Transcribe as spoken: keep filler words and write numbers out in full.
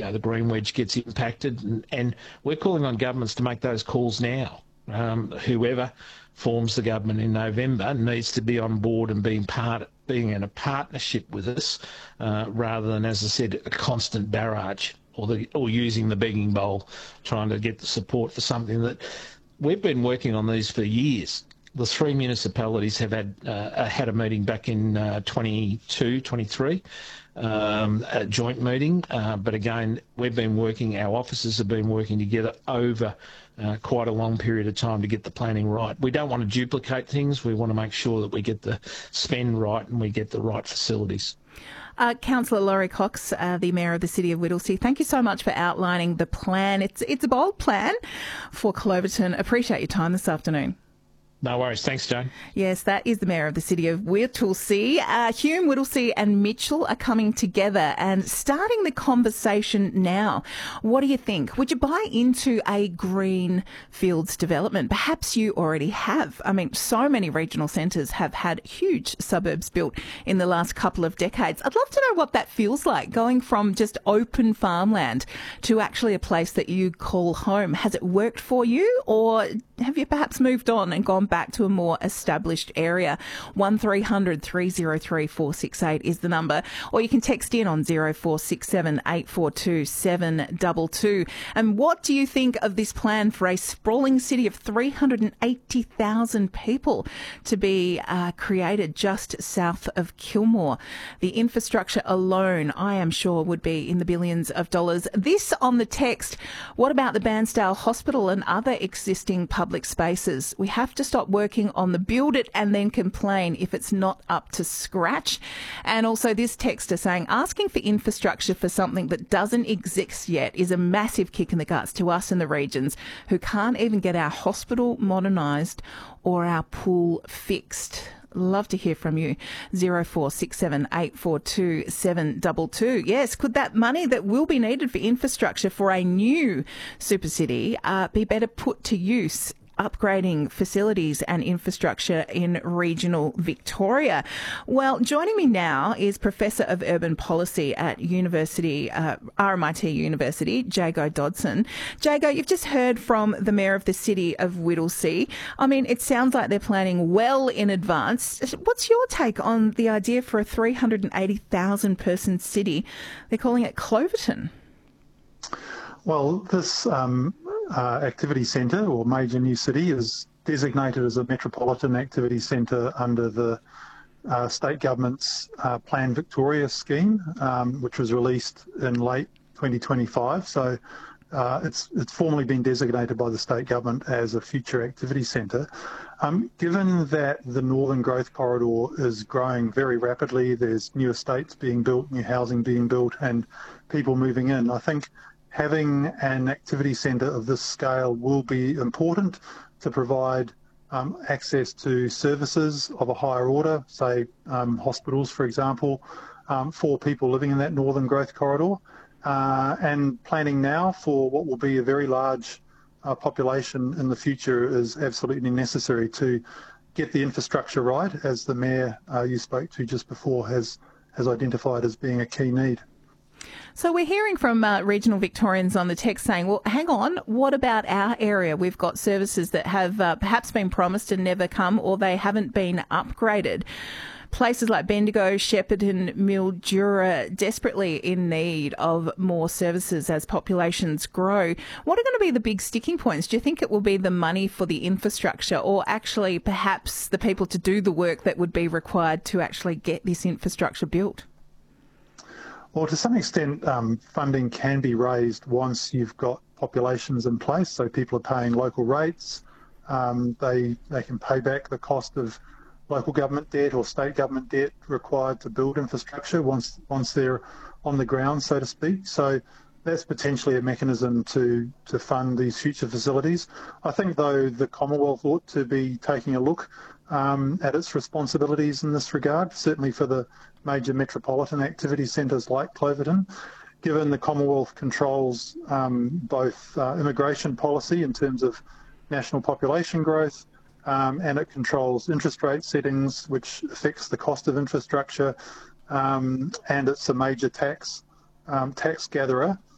know, the Green Wedge gets impacted, and, and we're calling on governments to make those calls now. Um, whoever forms the government in November needs to be on board and being part, being in a partnership with us, uh, rather than, as I said, a constant barrage or the or using the begging bowl, trying to get the support for something that we've been working on these for years. The three municipalities have had uh, had a meeting back in uh, twenty-two, twenty-three, um, a joint meeting. Uh, but again, we've been working, our officers have been working together over uh, quite a long period of time to get the planning right. We don't want to duplicate things. We want to make sure that we get the spend right and we get the right facilities. Uh, Councillor Laurie Cox, uh, the Mayor of the City of Whittlesea, thank you so much for outlining the plan. It's, it's a bold plan for Cloverton. Appreciate your time this afternoon. No worries. Thanks, Jane. Yes, that is the Mayor of the City of Whittlesea. Uh, Hume, Whittlesea and Mitchell are coming together and starting the conversation now. What do you think? Would you buy into a green fields development? Perhaps you already have. I mean, so many regional centres have had huge suburbs built in the last couple of decades. I'd love to know what that feels like, going from just open farmland to actually a place that you call home. Has it worked for you, or have you perhaps moved on and gone back to a more established area? one three hundred three oh three four six eight is the number, or you can text in on zero four six seven eight four two seven two two. And what do you think of this plan for a sprawling city of three hundred eighty thousand people to be uh, created just south of Kilmore? The infrastructure alone, I am sure, would be in the billions of dollars. This on the text. What about the Bairnsdale Hospital and other existing public spaces? We have to stop working on the build it and then complain if it's not up to scratch. And also this texter saying asking for infrastructure for something that doesn't exist yet is a massive kick in the guts to us in the regions who can't even get our hospital modernised or our pool fixed. Love to hear from you. zero four six seven eight four two seven two two. Yes, could that money that will be needed for infrastructure for a new super city uh, be better put to use upgrading facilities and infrastructure in regional Victoria? Well, joining me now is Professor of Urban Policy at University, uh, R M I T University, Jago Dodson. Jago, you've just heard from the Mayor of the City of Whittlesea. I mean, it sounds like they're planning well in advance. What's your take on the idea for a three hundred eighty thousand person city? They're calling it Cloverton. Well, this um, uh, activity centre or major new city is designated as a metropolitan activity centre under the uh, state government's uh, Plan Victoria scheme, um, which was released in late twenty twenty-five. So uh, it's it's formally been designated by the state government as a future activity centre. Um, given that the Northern Growth Corridor is growing very rapidly, there's new estates being built, new housing being built, and people moving in, I think having an activity centre of this scale will be important to provide um, access to services of a higher order, say um, hospitals, for example, um, for people living in that Northern Growth Corridor, uh, and planning now for what will be a very large uh, population in the future is absolutely necessary to get the infrastructure right, as the Mayor uh, you spoke to just before has, has identified as being a key need. So we're hearing from uh, regional Victorians on the text saying, well, hang on, what about our area? We've got services that have uh, perhaps been promised and never come, or they haven't been upgraded. Places like Bendigo, Shepparton, Mildura, desperately in need of more services as populations grow. What are going to be the big sticking points? Do you think it will be the money for the infrastructure, or actually perhaps the people to do the work that would be required to actually get this infrastructure built? Well, to some extent, um, funding can be raised once you've got populations in place, so people are paying local rates. Um, they they can pay back the cost of local government debt or state government debt required to build infrastructure once once they're on the ground, so to speak. So that's potentially a mechanism to, to fund these future facilities. I think, though, the Commonwealth ought to be taking a look um, at its responsibilities in this regard, certainly for the major metropolitan activity centres like Cloverton, given the Commonwealth controls um, both uh, immigration policy in terms of national population growth, um, and it controls interest rate settings, which affects the cost of infrastructure, um, and it's a major tax um, tax gatherer.